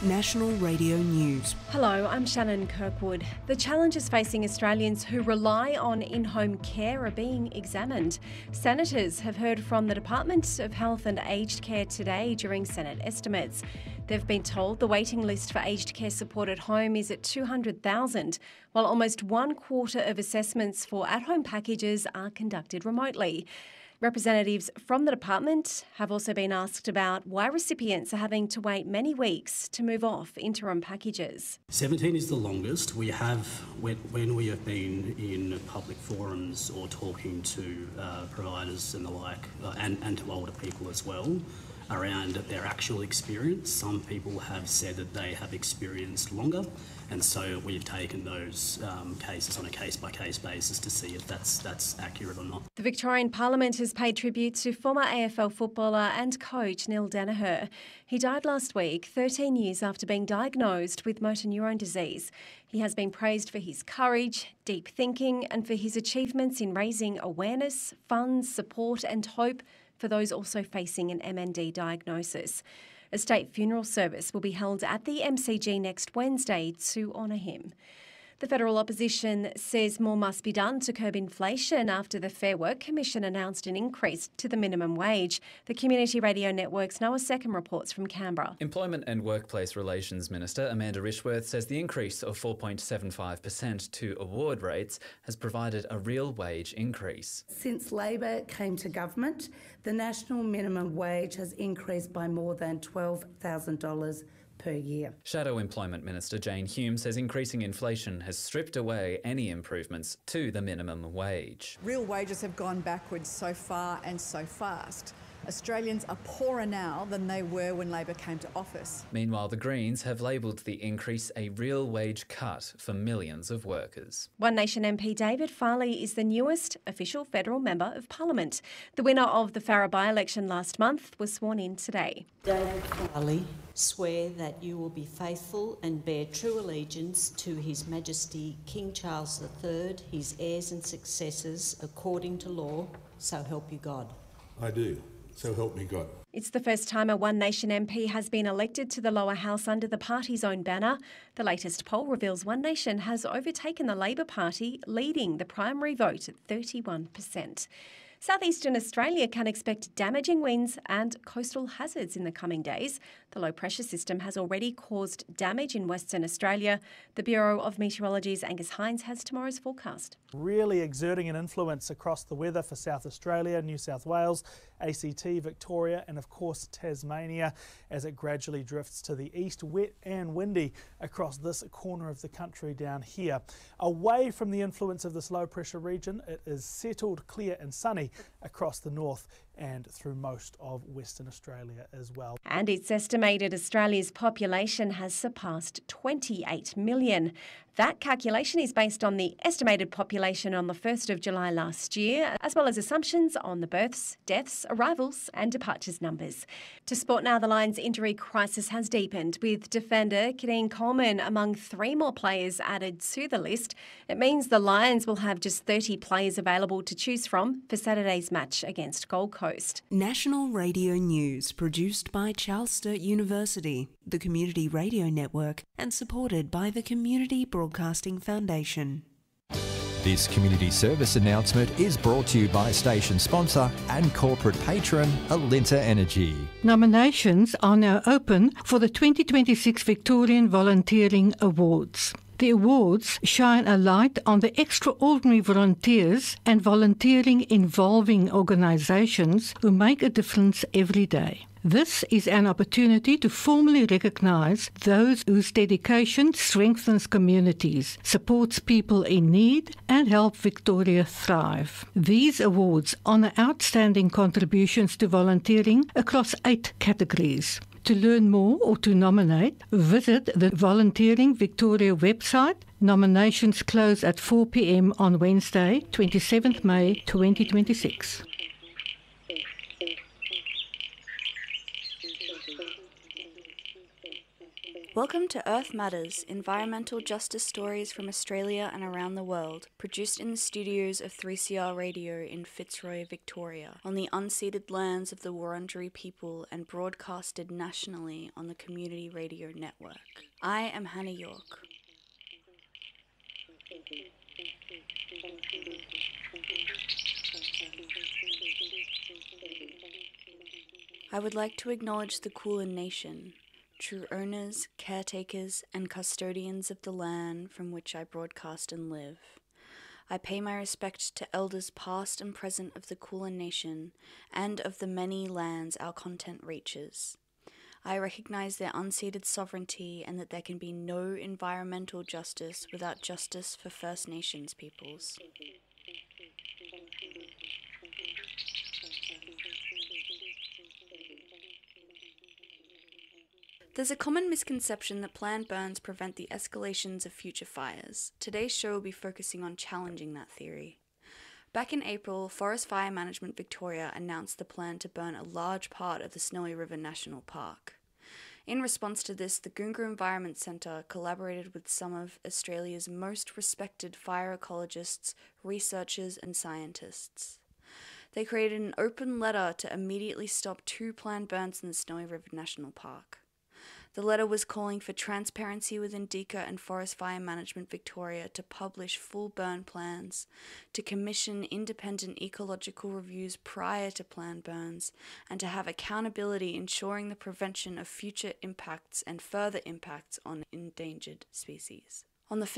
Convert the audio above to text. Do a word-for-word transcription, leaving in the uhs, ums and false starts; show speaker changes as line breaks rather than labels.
National Radio News.
Hello, I'm Shannon Kirkwood. The challenges facing Australians who rely on in-home care are being examined. Senators have heard from the Department of Health and Aged Care today during Senate estimates. They've been told the waiting list for aged care support at home is at two hundred thousand, while almost one quarter of assessments for at-home packages are conducted remotely. Representatives from the department have also been asked about why recipients are having to wait many weeks to move off interim packages.
seventeen is the longest. We have, when, when we have been in public forums or talking to uh, providers and the like, uh, and, and to older people as well, around their actual experience. Some people have said that they have experienced longer, and so we've taken those um, cases on a case-by-case basis to see if that's that's accurate or not.
The Victorian Parliament has paid tribute to former A F L footballer and coach Neil Daniher. He died last week, thirteen years after being diagnosed with motor neurone disease. He has been praised for his courage, deep thinking, and for his achievements in raising awareness, funds, support and hope for those also facing an M N D diagnosis. A state funeral service will be held at the M C G next Wednesday to honour him. The federal opposition says more must be done to curb inflation after the Fair Work Commission announced an increase to the minimum wage. The Community Radio Network's Noah Second reports from Canberra.
Employment and Workplace Relations Minister Amanda Rishworth says the increase of four point seven five percent to award rates has provided a real wage increase.
Since Labor came to government, the national minimum wage has increased by more than twelve thousand dollars per year.
Shadow Employment Minister Jane Hume says increasing inflation has stripped away any improvements to the minimum wage.
Real wages have gone backwards so far and so fast. Australians are poorer now than they were when Labor came to office.
Meanwhile, the Greens have labelled the increase a real wage cut for millions of workers.
One Nation M P David Farley is the newest official federal member of Parliament. The winner of the Farrer by-election last month was sworn in today.
David Farley, swear that you will be faithful and bear true allegiance to His Majesty King Charles the Third, his heirs and successors, according to law, so help you God.
I do. So help me God.
It's the first time a One Nation M P has been elected to the lower house under the party's own banner. The latest poll reveals One Nation has overtaken the Labor Party, leading the primary vote at thirty-one percent. Southeastern Australia can expect damaging winds and coastal hazards in the coming days. The low-pressure system has already caused damage in Western Australia. The Bureau of Meteorology's Angus Hines has tomorrow's forecast.
Really exerting an influence across the weather for South Australia, New South Wales, A C T, Victoria and of course Tasmania as it gradually drifts to the east, wet and windy across this corner of the country down here. Away from the influence of this low-pressure region, it is settled, clear and sunny across the north and through most of Western Australia as well.
And it's estimated Australia's population has surpassed twenty-eight million. That calculation is based on the estimated population on the first of July last year, as well as assumptions on the births, deaths, arrivals and departures numbers. To sport now, the Lions injury crisis has deepened, with defender Kadeen Coleman among three more players added to the list. It means the Lions will have just thirty players available to choose from for Saturday's match against Gold Coast.
National Radio News, produced by Charles Sturt University, the Community Radio Network, and supported by the Community Broadcasting Foundation.
This community service announcement is brought to you by station sponsor and corporate patron Alinta Energy.
Nominations are now open for the twenty twenty-six Victorian Volunteering Awards. The awards shine a light on the extraordinary volunteers and volunteering involving organisations who make a difference every day. This is an opportunity to formally recognise those whose dedication strengthens communities, supports people in need and helps Victoria thrive. These awards honour outstanding contributions to volunteering across eight categories. To learn more or to nominate, visit the Volunteering Victoria website. Nominations close at four p m on Wednesday, twenty-seventh May twenty twenty-six.
Welcome to Earth Matters, environmental justice stories from Australia and around the world, produced in the studios of three C R Radio in Fitzroy, Victoria, on the unceded lands of the Wurundjeri people and broadcasted nationally on the Community Radio Network. I am Hannah York. I would like to acknowledge the Kulin Nation, true owners, caretakers, and custodians of the land from which I broadcast and live. I pay my respect to elders past and present of the Kulin Nation and of the many lands our content reaches. I recognise their unceded sovereignty and that there can be no environmental justice without justice for First Nations peoples. There's a common misconception that planned burns prevent the escalations of future fires. Today's show will be focusing on challenging that theory. Back in April, Forest Fire Management Victoria announced the plan to burn a large part of the Snowy River National Park. In response to this, the Goonga Environment Centre collaborated with some of Australia's most respected fire ecologists, researchers and scientists. They created an open letter to immediately stop two planned burns in the Snowy River National Park. The letter was calling for transparency within D E C A and Forest Fire Management Victoria to publish full burn plans, to commission independent ecological reviews prior to planned burns, and to have accountability ensuring the prevention of future impacts and further impacts on endangered species. On the